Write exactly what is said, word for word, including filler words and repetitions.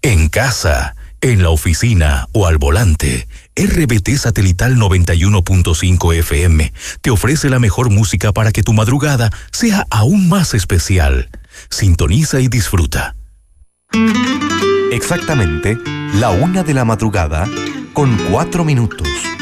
En casa, en la oficina o al volante, R B T Satelital noventa y uno punto cinco F M te ofrece la mejor música para que tu madrugada sea aún más especial. Sintoniza y disfruta. Exactamente la una de la madrugada con cuatro minutos.